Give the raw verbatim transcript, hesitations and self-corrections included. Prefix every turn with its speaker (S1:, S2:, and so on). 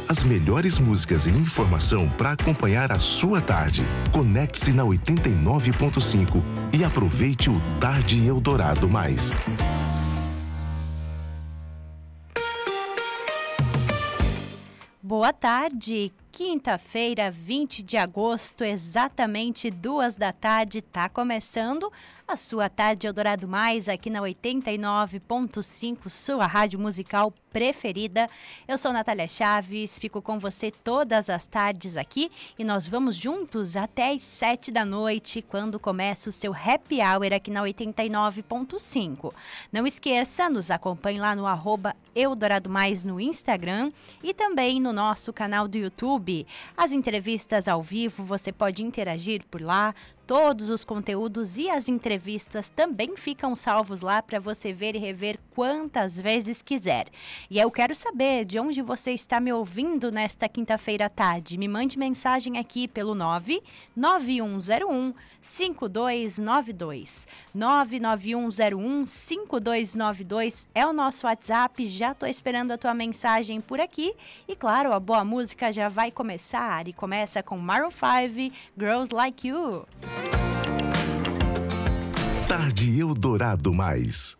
S1: As melhores músicas e informação para acompanhar a sua tarde. Conecte-se na oitenta e nove ponto cinco e aproveite o Tarde Eldorado Mais.
S2: Boa tarde, quinta-feira, vinte de agosto, exatamente duas da tarde, tá começando a sua Tarde Eldorado Mais aqui na oitenta e nove ponto cinco, sua rádio musical preferida. Eu sou Natália Chaves, fico com você todas as tardes aqui e nós vamos juntos até as sete da noite, quando começa o seu Happy Hour aqui na oitenta e nove ponto cinco. Não esqueça, nos acompanhe lá no arroba Eldorado Mais no Instagram e também no nosso canal do YouTube. As entrevistas ao vivo, você pode interagir por lá. Todos os conteúdos e as entrevistas também ficam salvos lá para você ver e rever quantas vezes quiser. E eu quero saber de onde você está me ouvindo nesta quinta-feira à tarde. Me mande mensagem aqui pelo nove nove um zero um cinco dois nove dois. nove nove um zero um cinco dois nove dois é o nosso WhatsApp. Já estou esperando a tua mensagem por aqui. E claro, a boa música já vai começar. E começa com Maroon five, Girls Like You.
S1: Tarde Eldorado Mais.